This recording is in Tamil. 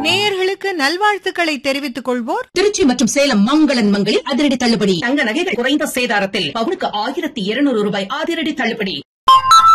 நேயர்களுக்கு நல்வாழ்த்துக்களை தெரிவித்துக் கொள்வோர் திருச்சி மற்றும் சேலம் மங்களன் மங்களில் அதிரடி தள்ளுபடி. தங்க நகைகள் குறைந்த சேதாரத்தில் பவுனுக்கு 1200 ரூபாய் அதிரடி தள்ளுபடி.